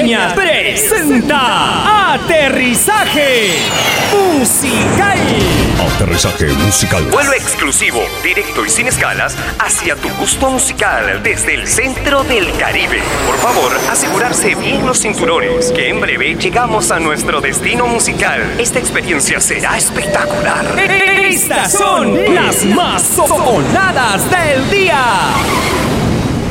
Caribeñas presenta Aterrizaje Musical. Aterrizaje musical. Vuelo exclusivo, directo y sin escalas hacia tu gusto musical desde el centro del Caribe. Por favor, asegurarse bien los cinturones, que en breve llegamos a nuestro destino musical. Esta experiencia será espectacular. Estas son las más sonadas del día.